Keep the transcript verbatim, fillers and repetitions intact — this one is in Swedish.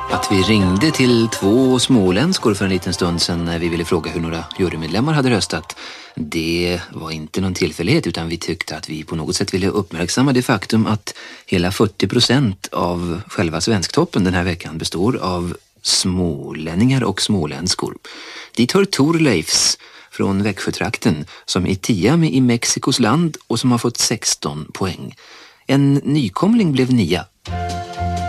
Att vi ringde till två småländskor för en liten stund sedan när vi ville fråga hur några jurymedlemmar hade röstat, det var inte någon tillfällighet, utan vi tyckte att vi på något sätt ville uppmärksamma det faktum att hela fyrtio procent av själva Svensktoppen den här veckan består av smålänningar och småländskor. Dit hör Thorleifs från Växjötrakten som är tia med i Mexikos land och som har fått sexton poäng. En nykomling blev nia